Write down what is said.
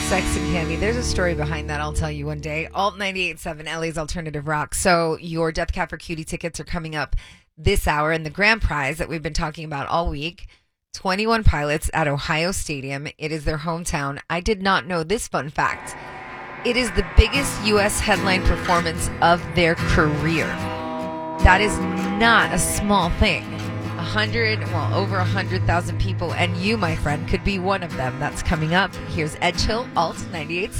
Sex and Candy. There's a story behind that I'll tell you one day. Alt 98.7, LA's Alternative Rock. So your Death Cab for Cutie tickets are coming up this hour, and the grand prize that we've been talking about all week, 21 Pilots at Ohio Stadium. It is their hometown. I did not know this fun fact. It is the biggest U.S. headline performance of their career. That is not a small thing. Over 100,000 people, and you, my friend, could be one of them. That's coming up. Here's Ed Chill, Alt 98.7.